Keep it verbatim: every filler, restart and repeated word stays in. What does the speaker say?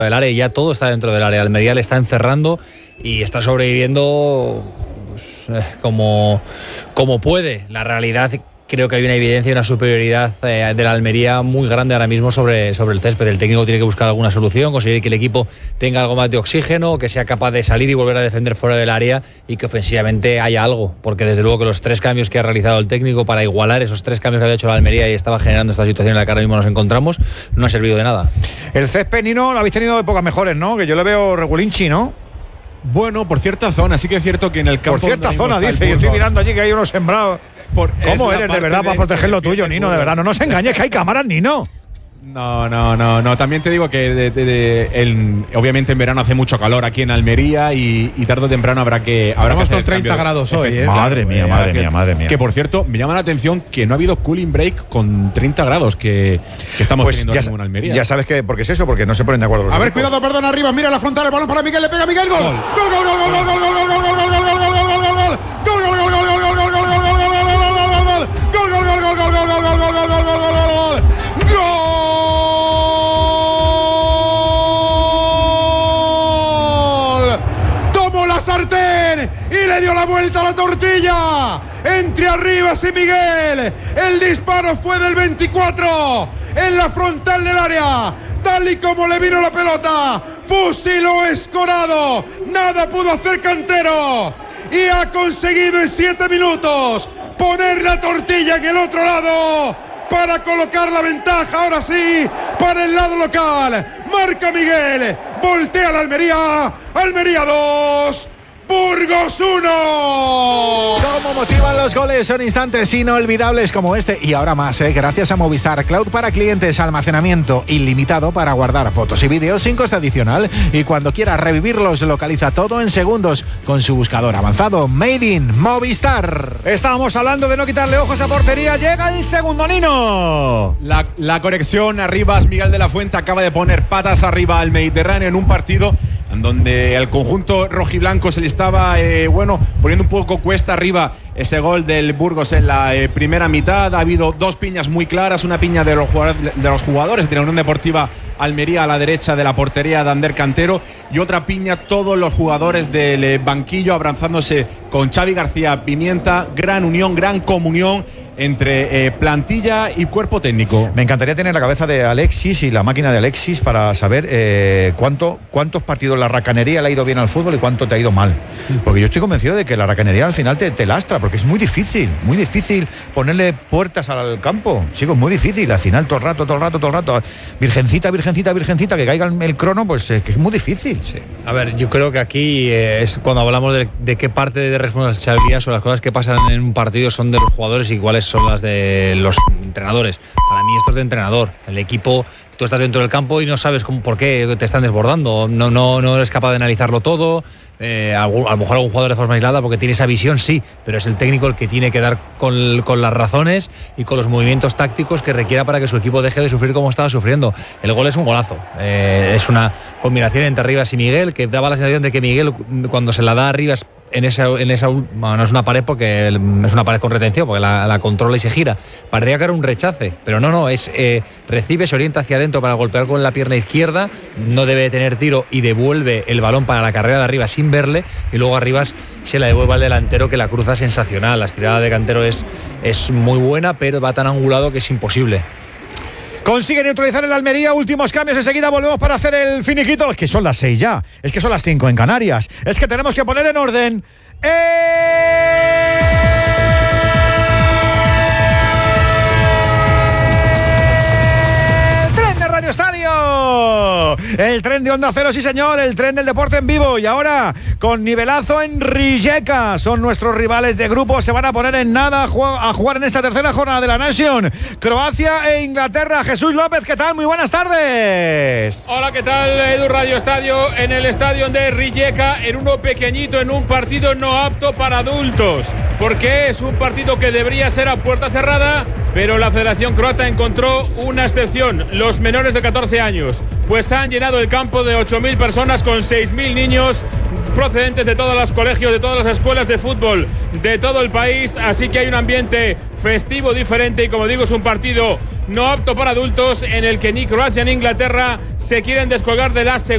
del área y ya todo está dentro del área. Almería le está encerrando y está sobreviviendo pues, eh, como, como puede. La realidad, creo que hay una evidencia y una superioridad eh, de la Almería muy grande ahora mismo sobre, sobre el césped. El técnico tiene que buscar alguna solución, conseguir que el equipo tenga algo más de oxígeno, que sea capaz de salir y volver a defender fuera del área y que ofensivamente haya algo, porque desde luego que los tres cambios que ha realizado el técnico para igualar esos tres cambios que había hecho la Almería y estaba generando esta situación en la que ahora mismo nos encontramos, no ha servido de nada. El césped, Nino, lo habéis tenido épocas mejores, ¿no? Que yo le veo regulinchi, ¿no? Bueno, por cierta zona, sí que es cierto que en el campo... Por cierta zona, dice, yo estoy mirando allí que hay unos sembrados. Por, ¿Cómo eres de verdad de, para proteger lo tuyo, Nino? De verdad, no nos engañes que hay cámaras, Nino. No, no, no, no. También te digo que de, de, de, el, obviamente en verano hace mucho calor aquí en Almería y, y tarde o temprano habrá que habrá Estamos que hacer con treinta grados hoy, ¿eh? Madre mía, madre mía, madre mía. Que por cierto, me llama la atención que no ha habido cooling break con treinta grados que, que estamos pues teniendo ya, en Almería. Ya sabes que porque es eso, porque no se ponen de acuerdo. A ver, cuidado, perdón, arriba, mira la frontal, el balón para Miguel, le pega Miguel, gol. Gol, gol, gol, gol, gol, gol, gol, gol, gol, gol, gol, gol, gol, gol, gol, gol, gol, gol, sartén y le dio la vuelta a la tortilla. Entre arriba y Miguel. El disparo fue del veinticuatro en la frontal del área. Tal y como le vino la pelota, fusiló Escorado. Nada pudo hacer Cantero y ha conseguido en siete minutos poner la tortilla en el otro lado para colocar la ventaja, ahora sí, para el lado local. Marca Miguel, voltea la Almería. Almería dos, Burgos uno. Cómo motivan los goles, son instantes inolvidables como este y ahora más, ¿eh? Gracias a Movistar Cloud para clientes, almacenamiento ilimitado para guardar fotos y vídeos sin coste adicional y cuando quieras revivirlos localiza todo en segundos con su buscador avanzado Made in Movistar. Estábamos hablando de no quitarle ojos a portería, llega el segundo, Nino. La, la conexión arriba, Miguel de la Fuente acaba de poner patas arriba al Mediterráneo en un partido en donde el conjunto rojiblanco se le estaba eh, bueno, poniendo un poco cuesta arriba ese gol del Burgos en la eh, primera mitad. Ha habido dos piñas muy claras, una piña de los, jugadores, de los jugadores de la Unión Deportiva Almería a la derecha de la portería de Ander Cantero y otra piña todos los jugadores del eh, banquillo abrazándose con Xavi García Pimienta. Gran unión, gran comunión entre eh, plantilla y cuerpo técnico. Me encantaría tener la cabeza de Alexis y la máquina de Alexis para saber eh, cuánto, cuántos partidos la racanería le ha ido bien al fútbol y cuánto te ha ido mal. Porque yo estoy convencido de que la racanería al final te, te lastra, porque es muy difícil, muy difícil ponerle puertas al campo. Chicos, muy difícil. Al final, todo el rato, todo el rato, todo el rato. Virgencita, virgencita, virgencita, que caiga el, el crono, pues es que es muy difícil. Sí. A ver, yo creo que aquí eh, es cuando hablamos de, de qué parte de responsabilidad o las cosas que pasan en un partido son de los jugadores y cuáles son las de los entrenadores. Para mí esto es de entrenador. El equipo, tú estás dentro del campo y no sabes cómo, por qué te están desbordando. No, no, no eres capaz de analizarlo todo. Eh, a, a lo mejor algún jugador de forma aislada porque tiene esa visión, sí, pero es el técnico el que tiene que dar con, con las razones y con los movimientos tácticos que requiera para que su equipo deje de sufrir como estaba sufriendo. El gol es un golazo. Eh, es una combinación entre Arribas y Miguel que daba la sensación de que Miguel, cuando se la da a Arribas en esa, en esa bueno, no es una pared porque es una pared con retención porque la, la controla y se gira, parecía que era un rechace, pero no, no, es eh, recibe, se orienta hacia adentro para golpear con la pierna izquierda, no debe tener tiro y devuelve el balón para la carrera de arriba sin verle y luego Arribas se la devuelve al delantero que la cruza sensacional. La estirada de Cantero es, es muy buena, pero va tan angulado que es imposible. Consigue neutralizar el Almería, últimos cambios, enseguida volvemos para hacer el finiquito. Es que son las seis ya, es que son las cinco en Canarias, es que tenemos que poner en orden ¡Eh! Estadio, el tren de Onda Cero, sí señor, el tren del deporte en vivo y ahora con nivelazo en Rijeka, son nuestros rivales de grupo, se van a poner en nada a jugar, a jugar en esta tercera jornada de la Nation, Croacia e Inglaterra. Jesús López, ¿qué tal? Muy buenas tardes. Hola, ¿qué tal? Edu Radio Estadio, en el estadio de Rijeka, en uno pequeñito, en un partido no apto para adultos, porque es un partido que debería ser a puerta cerrada, pero la Federación Croata encontró una excepción, los menores de catorce años, pues han llenado el campo de ocho mil personas con seis mil niños procedentes de todos los colegios, de todas las escuelas de fútbol de todo el país, así que hay un ambiente festivo diferente y como digo es un partido no apto para adultos en el que ni Croacia ni Inglaterra se quieren descolgar de la segunda.